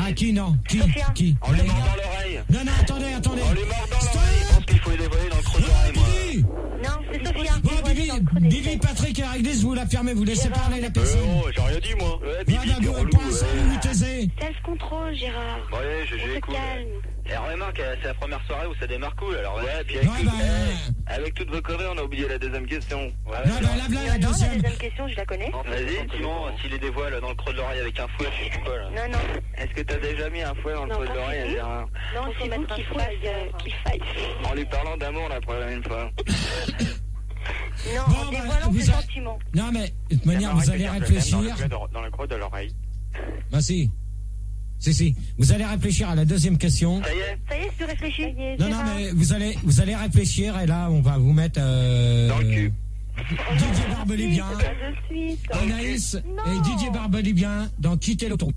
Ah, qui, non? Qui? On les mord dans l'oreille. Non, attendez. On les mord dans l'oreille. Je pense qu'il faut les dévoiler dans le creux de l'oreille, moi. Bibi! Non, c'est Sophia. Bon, Bibi, Patrick et Réglisse, vous la fermez, vous laissez parler la personne. Oh, j'ai rien dit, moi. Ouais, Bibi, Voilà, t'es vous, relou, pour l'instant, ouais. vous vous taisez. Self-control, Gérard. Ouais, On se j'écoute. calme. Et remarque, c'est la première soirée où ça démarre cool, alors ouais, puis Ouais, avec toutes vos conneries, on a oublié la deuxième question. Ouais, non, lave-la, la Non, la deuxième. deuxième question, je la connais. Vas-y, Simon, s'il les dévoile dans le creux de l'oreille avec un fouet, je sais quoi, là. Non. Est-ce que t'as déjà mis un fouet dans le creux de l'oreille, Gérard? Non, c'est vous qu'il faille. En lui parlant d'amour, la première fois. Non, Bon, en dévoilant ses sentiments. Non, mais de toute manière, vous allez réfléchir. Dans le creux de l'oreille. Bah si. Si. Vous allez réfléchir à la deuxième question. Ça y est, tu réfléchis. Non, mais vous allez réfléchir et là, on va vous mettre dans le cul. Didier Barbelivien, De suite. Anaïs et Didier Barbelivien dans Quitter le tour.